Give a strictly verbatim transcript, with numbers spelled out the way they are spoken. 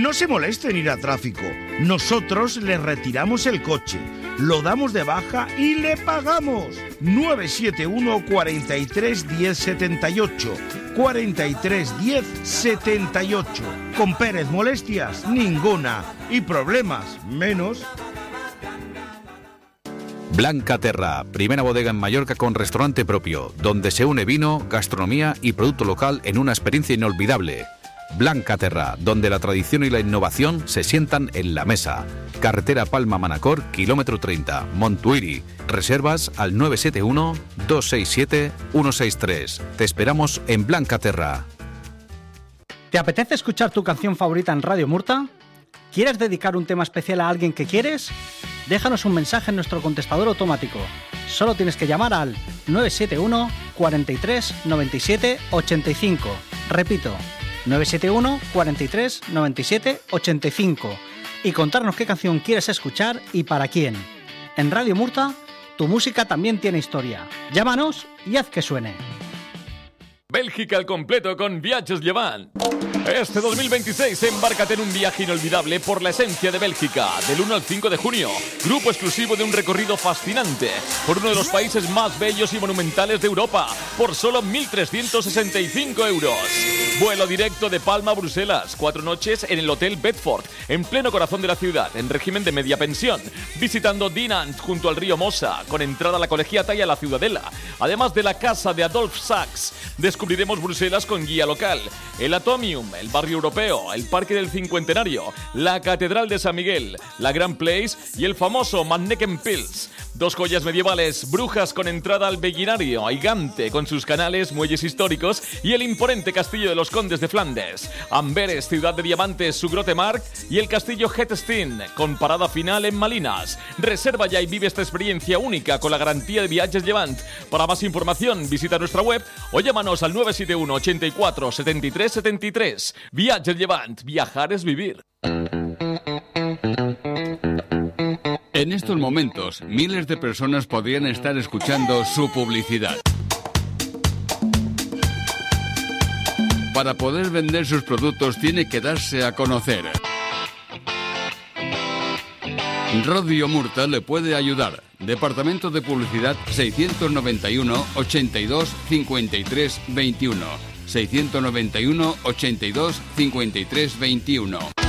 No se moleste en ir a tráfico. Nosotros le retiramos el coche, lo damos de baja y le pagamos. nueve siete uno, cuarenta y tres, diez, setenta y ocho. cuarenta y tres, diez, setenta y ocho. Con Pérez, molestias ninguna. Y problemas menos. Blanca Terra, primera bodega en Mallorca con restaurante propio, donde se une vino, gastronomía y producto local en una experiencia inolvidable. Blanca Terra, donde la tradición y la innovación se sientan en la mesa. Carretera Palma-Manacor, kilómetro treinta, Montuïri. Reservas al nueve siete uno, dos seis siete, uno seis tres. Te esperamos en Blanca Terra. ¿Te apetece escuchar tu canción favorita en Radio Murta? ¿Quieres dedicar un tema especial a alguien que quieres? Déjanos un mensaje en nuestro contestador automático. Solo tienes que llamar al nueve siete uno, cuarenta y tres, noventa y siete, ochenta y cinco. Repito, nueve siete uno, cuarenta y tres, noventa y siete, ochenta y cinco. Y contarnos qué canción quieres escuchar y para quién. En Radio Murta, tu música también tiene historia. Llámanos y haz que suene. Bélgica al completo con Viatges Llevant. Este dos mil veintiséis embárcate en un viaje inolvidable por la esencia de Bélgica. Del uno al cinco de junio, grupo exclusivo de un recorrido fascinante por uno de los países más bellos y monumentales de Europa, por solo mil trescientos sesenta y cinco euros. Vuelo directo de Palma a Bruselas, cuatro noches en el Hotel Bedford, en pleno corazón de la ciudad, en régimen de media pensión, visitando Dinant junto al río Mosa, con entrada a la Colegiata y a la Ciudadela, además de la casa de Adolphe Sax. Descubriremos Bruselas con guía local, el Atomium, el barrio europeo, el Parque del Cincuentenario, la Catedral de San Miguel, la Grand Place y el famoso Manneken-Pils. Dos joyas medievales, Brujas con entrada al Beguinario, Aigante con sus canales, muelles históricos y el imponente Castillo de los Condes de Flandes, Amberes, Ciudad de Diamantes, su Grotemark y el Castillo Hetstein con parada final en Malinas. Reserva ya y vive esta experiencia única con la garantía de Viatges Llevant. Para más información visita nuestra web o llámanos al nueve siete uno, ochenta y cuatro, setenta y tres setenta y tres. Viatges Llevant, viajar es vivir. En estos momentos, miles de personas podrían estar escuchando su publicidad. Para poder vender sus productos tiene que darse a conocer. Radio Murta le puede ayudar. Departamento de Publicidad seiscientos noventa y uno, ochenta y dos, cincuenta y tres, veintiuno. seiscientos noventa y uno, ochenta y dos, cincuenta y tres, veintiuno.